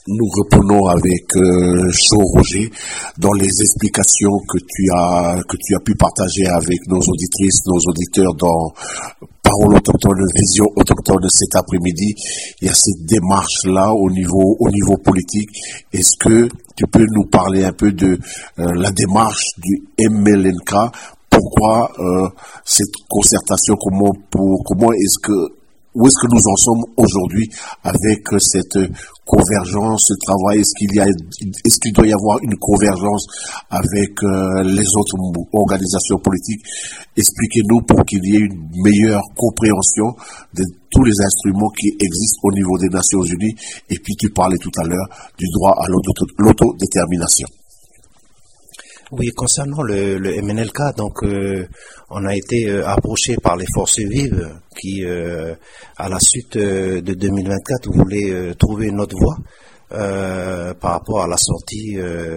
Nous reprenons avec Chaud Roger dans les explications que tu as pu partager avec nos auditrices, nos auditeurs dans Parole autochtone, Vision autochtone cet après-midi. Il y a cette démarche-là au niveau politique. Est-ce que tu peux nous parler un peu de la démarche du MLNK? Pourquoi cette concertation? Où est-ce que nous en sommes aujourd'hui avec cette convergence, ce travail? Est-ce qu'il doit y avoir une convergence avec les autres organisations politiques? Expliquez-nous pour qu'il y ait une meilleure compréhension de tous les instruments qui existent au niveau des Nations Unies. Et puis tu parlais tout à l'heure du droit à l'autodétermination. Oui, concernant le MNLK, donc on a été approché par les forces vives qui, à la suite de 2024, voulaient trouver une autre voie par rapport à la sortie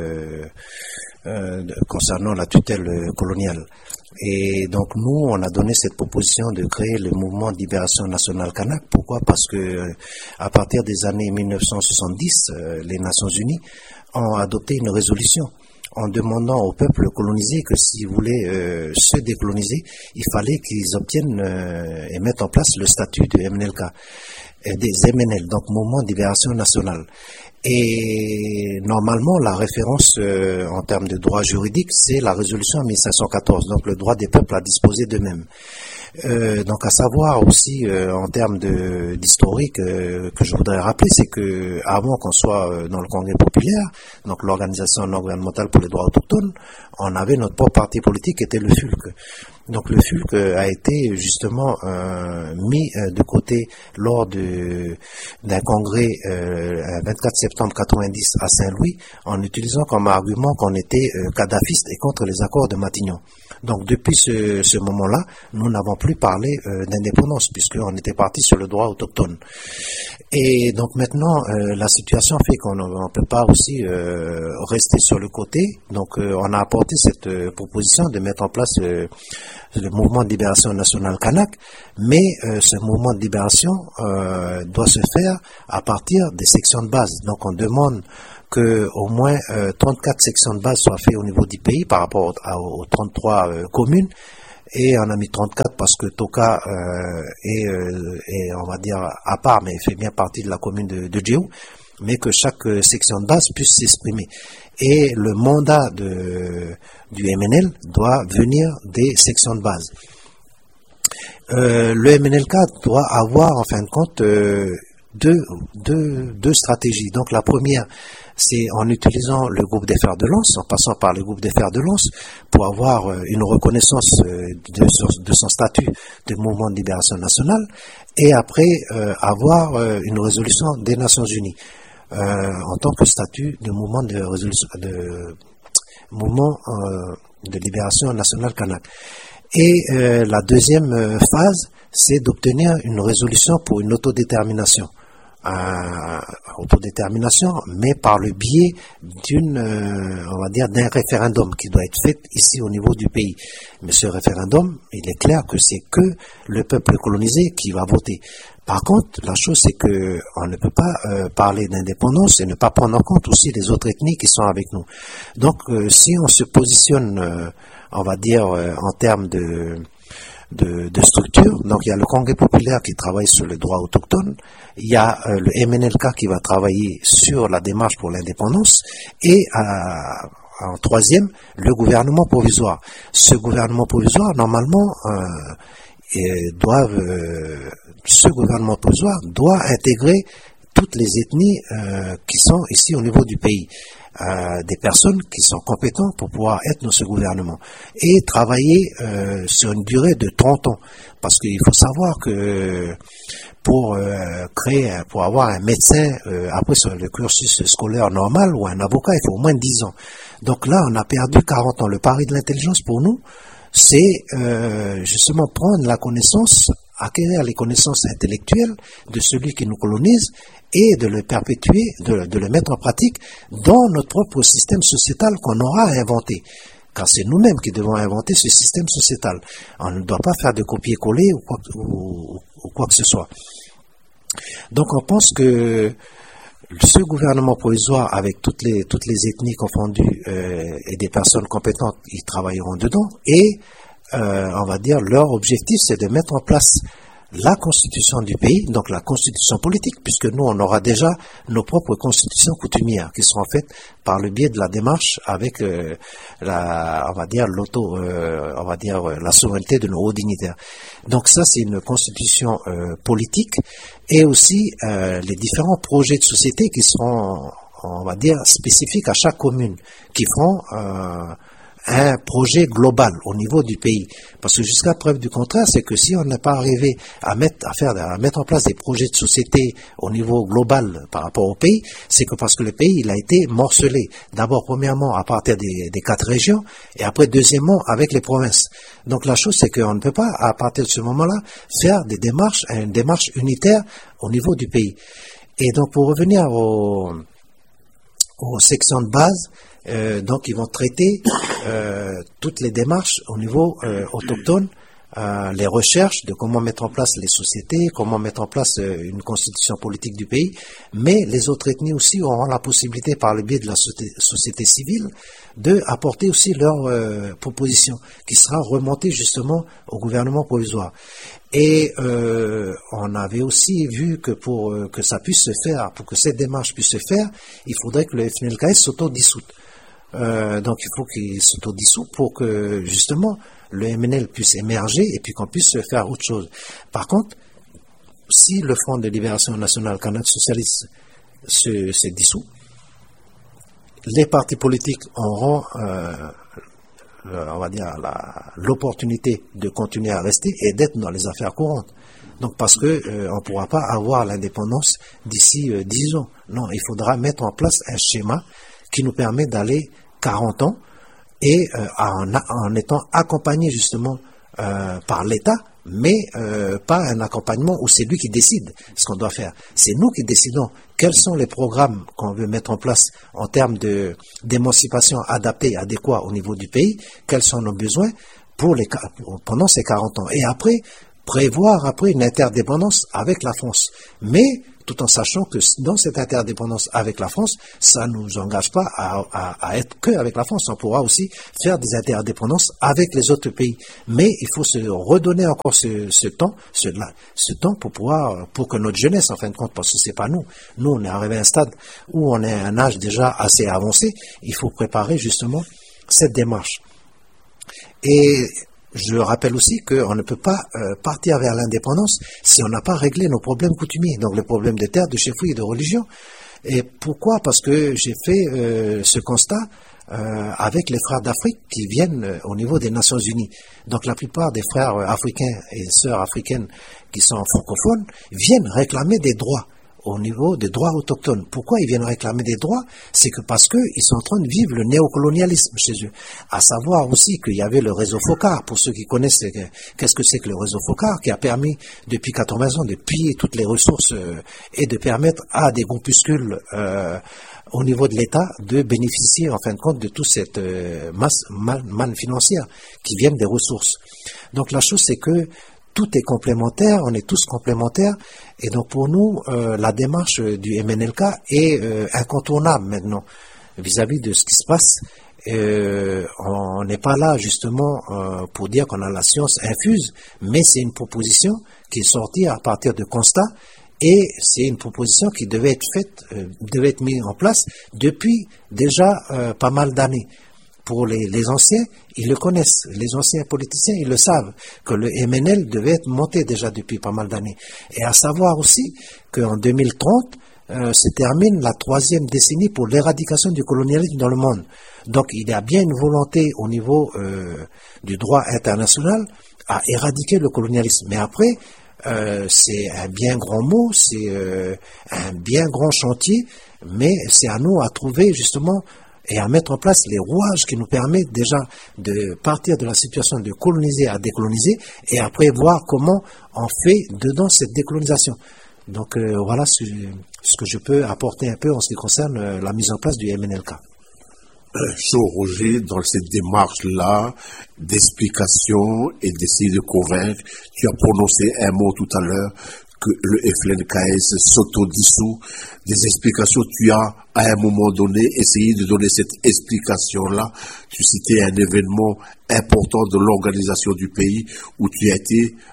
concernant la tutelle coloniale. Et donc nous, on a donné cette proposition de créer le mouvement de libération nationale kanak. Pourquoi? Parce que à partir des années 1970, les Nations Unies ont adopté une résolution en demandant au peuple colonisé que s'ils voulaient se décoloniser, il fallait qu'ils obtiennent et mettent en place le statut de MNLK, des MNL, donc Mouvement de Libération Nationale. Et normalement, la référence en termes de droit juridique, c'est la résolution 1514, donc le droit des peuples à disposer d'eux-mêmes. Donc à savoir aussi en termes d'historique que je voudrais rappeler, c'est que avant qu'on soit dans le Congrès populaire, donc l'organisation non gouvernementale pour les droits autochtones, on avait notre propre parti politique qui était le FULC. Donc le FULC a été justement mis de côté lors d'un congrès 24 septembre 90 à Saint-Louis, en utilisant comme argument qu'on était kadhafiste et contre les accords de Matignon. Donc depuis ce moment-là, nous n'avons plus parlé d'indépendance puisqu'on était parti sur le droit autochtone. Et donc maintenant, la situation fait qu'on ne peut pas aussi rester sur le côté. Donc on a apporté cette proposition de mettre en place le mouvement de libération nationale kanak, mais ce mouvement de libération doit se faire à partir des sections de base. Donc on demande que au moins 34 sections de base soient faites au niveau du pays par rapport aux 33 communes. Et on a mis 34 parce que Toka est on va dire à part, mais fait bien partie de la commune de Djéou, mais que chaque section de base puisse s'exprimer. Et le mandat du MNL doit venir des sections de base. Le MNLK doit avoir en fin de compte deux stratégies. Donc la première, c'est en utilisant le groupe des fers de lance, en passant par le groupe des fers de lance, pour avoir une reconnaissance de son statut de mouvement de libération nationale, et après avoir une résolution des Nations Unies en tant que statut de mouvement de libération nationale kanak. Et la deuxième phase, c'est d'obtenir une résolution pour une autodétermination. Mais par le biais d'un référendum qui doit être fait ici au niveau du pays. Mais ce référendum, il est clair que c'est que le peuple colonisé qui va voter. Par contre, la chose c'est que on ne peut pas parler d'indépendance et ne pas prendre en compte aussi les autres ethnies qui sont avec nous. Donc, si on se positionne, on va dire en termes de structure. Donc il y a le Congrès populaire qui travaille sur le droit autochtone, il y a le MNLK qui va travailler sur la démarche pour l'indépendance, et en troisième, le gouvernement provisoire. Ce gouvernement provisoire, normalement, doit intégrer toutes les ethnies qui sont ici au niveau du pays. Des personnes qui sont compétentes pour pouvoir être dans ce gouvernement et travailler sur une durée de 30 ans, parce qu'il faut savoir que pour avoir un médecin après sur le cursus scolaire normal ou un avocat, il faut au moins 10 ans. Donc là, on a perdu 40 ans. Le pari de l'intelligence pour nous, c'est justement prendre la connaissance, acquérir les connaissances intellectuelles de celui qui nous colonise et de le perpétuer, de le mettre en pratique dans notre propre système sociétal qu'on aura à inventer. Car c'est nous-mêmes qui devons inventer ce système sociétal. On ne doit pas faire de copier-coller ou quoi que ce soit. Donc on pense que ce gouvernement provisoire, avec toutes les ethnies confondues et des personnes compétentes, ils travailleront dedans. Et on va dire leur objectif, c'est de mettre en place la constitution du pays, donc la constitution politique, puisque nous, on aura déjà nos propres constitutions coutumières qui seront faites par le biais de la démarche avec la souveraineté de nos hauts dignitaires. Donc ça, c'est une constitution politique, et aussi les différents projets de société qui seront, on va dire, spécifiques à chaque commune, qui feront un projet global au niveau du pays. Parce que jusqu'à preuve du contraire, c'est que si on n'est pas arrivé à mettre en place des projets de société au niveau global par rapport au pays, c'est que parce que le pays, il a été morcelé. D'abord, premièrement, à partir des 4 régions, et après, deuxièmement, avec les provinces. Donc la chose, c'est qu'on ne peut pas, à partir de ce moment-là, faire une démarche unitaire au niveau du pays. Et donc, pour revenir aux sections de base, donc ils vont traiter toutes les démarches au niveau autochtone, les recherches de comment mettre en place les sociétés, comment mettre en place une constitution politique du pays, mais les autres ethnies aussi auront la possibilité, par le biais de la société civile, de apporter aussi leurs propositions, qui sera remontée justement au gouvernement provisoire. Et on avait aussi vu que pour que ça puisse se faire, pour que cette démarche puisse se faire, il faudrait que le FNLKS s'autodissoute. Donc il faut qu'il s'autodissout pour que justement le MNL puisse émerger et puis qu'on puisse faire autre chose. Par contre, si le Front de Libération Nationale Kanak Socialiste se dissout, les partis politiques auront on va dire l'opportunité de continuer à rester et d'être dans les affaires courantes. Donc parce que on ne pourra pas avoir l'indépendance d'ici 10 ans. Non, il faudra mettre en place un schéma qui nous permet d'aller 40 ans et en étant accompagné justement par l'État, mais pas un accompagnement où c'est lui qui décide ce qu'on doit faire. C'est nous qui décidons quels sont les programmes qu'on veut mettre en place en termes d'émancipation adaptée, adéquats au niveau du pays, quels sont nos besoins pendant ces 40 ans. Et après, prévoir une interdépendance avec la France. Mais tout en sachant que dans cette interdépendance avec la France, ça ne nous engage pas à être que avec la France. On pourra aussi faire des interdépendances avec les autres pays. Mais il faut se redonner encore ce temps pour que notre jeunesse, en fin de compte, parce que c'est pas nous. Nous, on est arrivé à un stade où on est à un âge déjà assez avancé. Il faut préparer justement cette démarche. Et je rappelle aussi qu'on ne peut pas partir vers l'indépendance si on n'a pas réglé nos problèmes coutumiers, donc les problèmes de terre, de chefferie et de religion. Et pourquoi? Parce que j'ai fait ce constat avec les frères d'Afrique qui viennent au niveau des Nations Unies. Donc la plupart des frères africains et sœurs africaines qui sont francophones viennent réclamer des droits au niveau des droits autochtones. Pourquoi ils viennent réclamer des droits? C'est que parce qu'ils sont en train de vivre le néocolonialisme chez eux. À savoir aussi qu'il y avait le réseau FOCAR, pour ceux qui connaissent qu'est-ce que c'est que le réseau FOCAR, qui a permis depuis 80 ans de piller toutes les ressources et de permettre à des groupuscules au niveau de l'État de bénéficier en fin de compte de toute cette manne financière qui viennent des ressources. Donc la chose, c'est que tout est complémentaire, on est tous complémentaires, et donc pour nous, la démarche du MNLK est incontournable maintenant vis-à-vis de ce qui se passe. On n'est pas là justement pour dire qu'on a la science infuse, mais c'est une proposition qui est sortie à partir de constats, et c'est une proposition qui devait être mise en place depuis déjà pas mal d'années. Pour les anciens, ils le connaissent. Les anciens politiciens, ils le savent, que le MNL devait être monté déjà depuis pas mal d'années. Et à savoir aussi qu'en 2030, se termine la 3e décennie pour l'éradication du colonialisme dans le monde. Donc il y a bien une volonté au niveau du droit international à éradiquer le colonialisme. Mais après, c'est un bien grand mot, c'est un bien grand chantier, mais c'est à nous à trouver justement et à mettre en place les rouages qui nous permettent déjà de partir de la situation de coloniser à décoloniser et après voir comment on fait dedans cette décolonisation. Donc voilà ce que je peux apporter un peu en ce qui concerne la mise en place du MNLK. Roger, dans cette démarche-là d'explication et d'essayer de convaincre, tu as prononcé un mot tout à l'heure que le FLNKS s'autodissout, des explications. Tu as, à un moment donné, essayé de donner cette explication-là. Tu citais un événement important de l'organisation du pays où tu as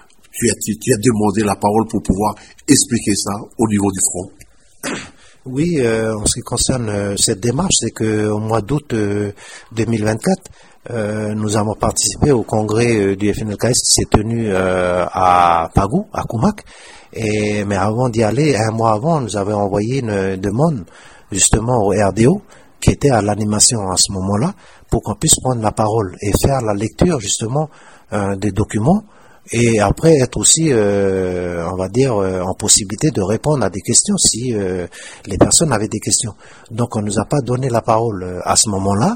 demandé la parole pour pouvoir expliquer ça au niveau du front. Oui, en ce qui concerne cette démarche, c'est qu'au mois d'août 2024, nous avons participé au congrès du FNLKS qui s'est tenu à Pagou, à Koumak. Mais avant d'y aller, un mois avant, nous avions envoyé une demande justement au RDO qui était à l'animation à ce moment-là pour qu'on puisse prendre la parole et faire la lecture justement des documents et après être aussi, on va dire, en possibilité de répondre à des questions si les personnes avaient des questions. Donc on nous a pas donné la parole à ce moment-là.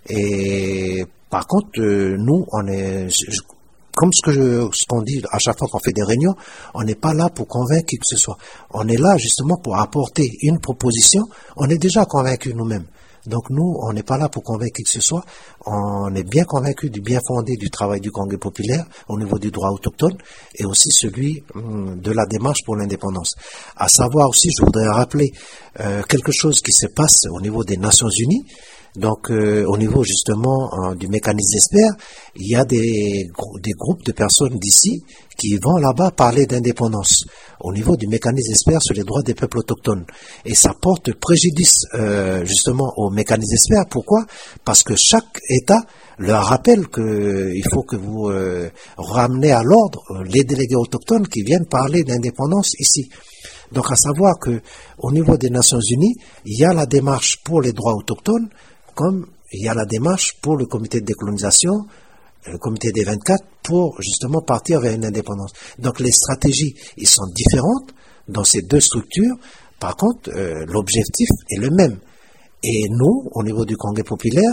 Et par contre, nous, on est, comme ce qu'on dit à chaque fois qu'on fait des réunions, on n'est pas là pour convaincre qui que ce soit. On est là justement pour apporter une proposition. On est déjà convaincus nous-mêmes. Donc nous, on n'est pas là pour convaincre qui que ce soit. On est bien convaincus du bien fondé du travail du Congrès populaire au niveau du droit autochtone et aussi celui de la démarche pour l'indépendance. À savoir aussi, je voudrais rappeler quelque chose qui se passe au niveau des Nations Unies. Donc, au niveau justement du mécanisme d'espère, il y a des groupes de personnes d'ici qui vont là-bas parler d'indépendance au niveau du mécanisme d'espère sur les droits des peuples autochtones. Et ça porte préjudice justement au mécanisme d'espère. Pourquoi? Parce que chaque État leur rappelle qu'il faut que vous ramenez à l'ordre les délégués autochtones qui viennent parler d'indépendance ici. Donc, à savoir que au niveau des Nations Unies, il y a la démarche pour les droits autochtones, comme il y a la démarche pour le comité de décolonisation, le comité des 24, pour justement partir vers une indépendance. Donc les stratégies, ils sont différentes dans ces deux structures. Par contre, l'objectif est le même. Et nous, au niveau du Congrès populaire,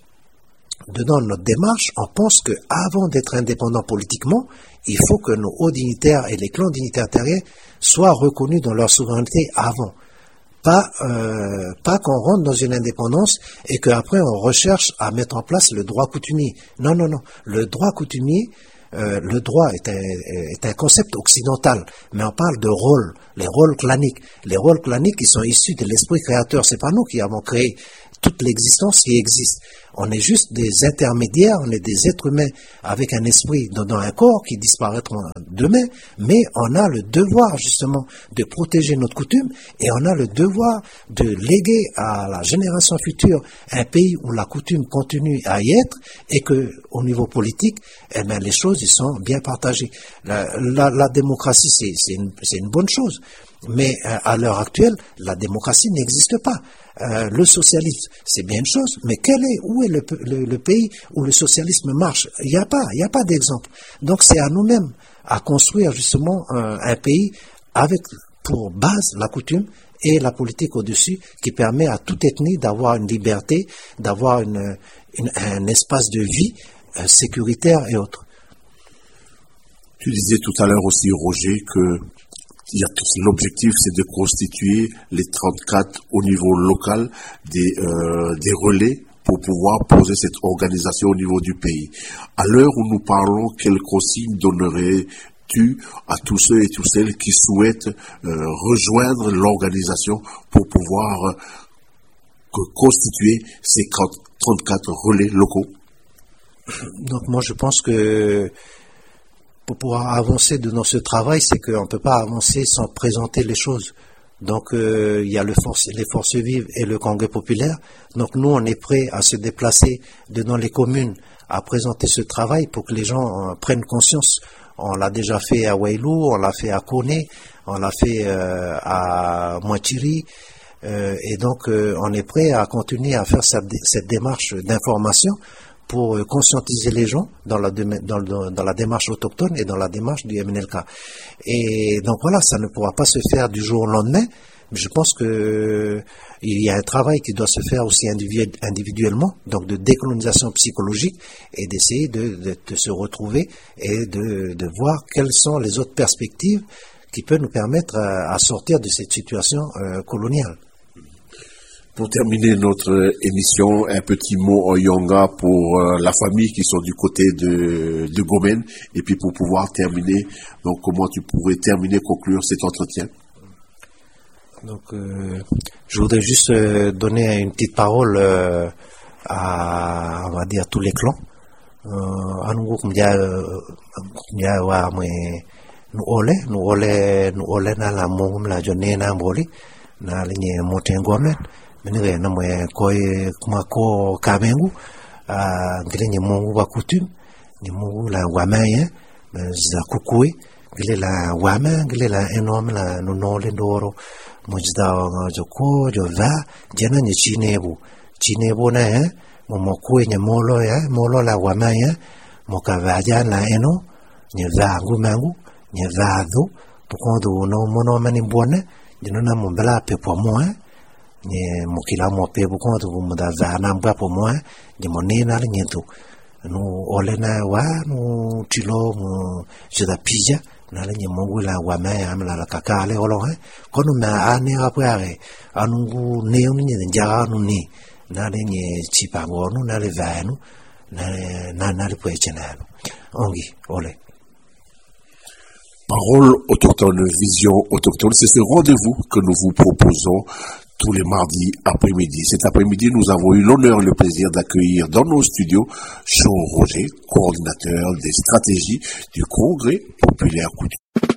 dans notre démarche, on pense qu'avant d'être indépendants politiquement, il faut que nos hauts dignitaires et les clans dignitaires terriens soient reconnus dans leur souveraineté avant. Pas qu'on rentre dans une indépendance et qu'après on recherche à mettre en place le droit coutumier. Non. Le droit coutumier, le droit est un concept occidental, mais on parle de rôles, les rôles claniques. Les rôles claniques qui sont issus de l'esprit créateur. C'est pas nous qui avons créé toute l'existence qui existe. On est juste des intermédiaires, on est des êtres humains avec un esprit dans un corps qui disparaîtront demain, mais on a le devoir justement de protéger notre coutume et on a le devoir de léguer à la génération future un pays où la coutume continue à y être et que au niveau politique, eh bien, les choses ils sont bien partagées. La démocratie, c'est une bonne chose. Mais à l'heure actuelle, la démocratie n'existe pas. Le socialisme, c'est bien une chose, mais où est le pays où le socialisme marche? Il n'y a pas d'exemple. Donc c'est à nous-mêmes à construire justement un pays avec pour base la coutume et la politique au-dessus qui permet à toute ethnie d'avoir une liberté, d'avoir un espace de vie sécuritaire et autres. Tu disais tout à l'heure aussi, Roger, que l'objectif, c'est de constituer les 34 au niveau local des relais pour pouvoir poser cette organisation au niveau du pays. À l'heure où nous parlons, quelles consignes donnerais-tu à tous ceux et toutes celles qui souhaitent rejoindre l'organisation pour pouvoir constituer ces 34 relais locaux? Donc moi, je pense que pour pouvoir avancer dans ce travail, c'est qu'on ne peut pas avancer sans présenter les choses. Donc, il y a les forces vives et le Congrès populaire. Donc, nous, on est prêts à se déplacer dans les communes, à présenter ce travail pour que les gens prennent conscience. On l'a déjà fait à Wailou, on l'a fait à Koné, on l'a fait à Moitiri. Et donc, on est prêt à continuer à faire cette démarche d'information pour conscientiser les gens dans la démarche autochtone et dans la démarche du MNLK. Et donc voilà, ça ne pourra pas se faire du jour au lendemain, mais je pense que il y a un travail qui doit se faire aussi individuellement, donc de décolonisation psychologique et d'essayer de se retrouver et de voir quelles sont les autres perspectives qui peuvent nous permettre à sortir de cette situation coloniale. Pour terminer notre émission, un petit mot en Yanga pour la famille qui sont du côté de Gomen, et puis pour pouvoir terminer, donc comment tu pourrais terminer, conclure cet entretien? Donc, je voudrais juste donner une petite parole à, on va dire, tous les clans. Nous ole na la mongum la jone na mboli na linye motengomen menire na mwe koy kumako kamengu ngilenye mongu wa kutum ni mongu la wamaya za kukui ngile la wama ngile la enom la no le ndoro mojda joko jova jana ni chinebu na momoko nye molo la wamaya mokavaja la eno nye vangu mangu nye vado pokondo no mono mani buone jino na mbala pe po moi nye mokila mo pe pokondo muda vana mbwa po moi nye monena le nyeto no ole na wa no tilo mo jeda pija na le nye mongu la wamaya amla la kakale olo kono ma ane apare anungu neo nye njara no ni na le nye chipango no na le vanu na le poechenano ongi ole. Parole autochtone, vision autochtone, c'est ce rendez-vous que nous vous proposons tous les mardis après-midi. Cet après-midi, nous avons eu l'honneur et le plaisir d'accueillir dans nos studios Shaw Roger, coordinateur des stratégies du Congrès populaire coutumier.